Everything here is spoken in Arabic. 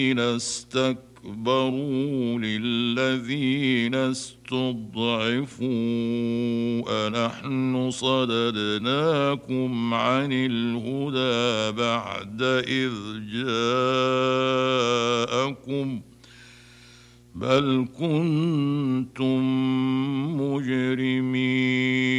استكبروا للذين استضعفوا أنحن صددناكم عن الهدى بعد إذ جاءكم بل كنتم مجرمين.